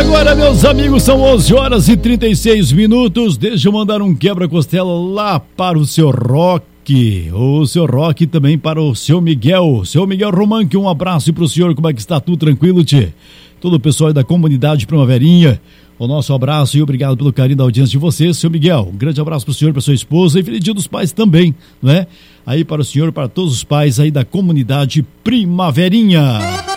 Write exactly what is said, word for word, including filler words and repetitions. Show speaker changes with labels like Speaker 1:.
Speaker 1: Agora, meus amigos, são onze horas e trinta e seis minutos. Deixa eu mandar um quebra-costela lá para o seu Roque. O seu Roque também para o seu Miguel. Seu Miguel Romanque, um abraço para o senhor. Como é que está? Tudo tranquilo, tchê? Todo o pessoal aí da comunidade Primaverinha. O nosso abraço e obrigado pelo carinho da audiência de vocês, seu Miguel. Um grande abraço para o senhor, para sua esposa e feliz dia dos pais também, né? Aí para o senhor, para todos os pais aí da comunidade Primaverinha.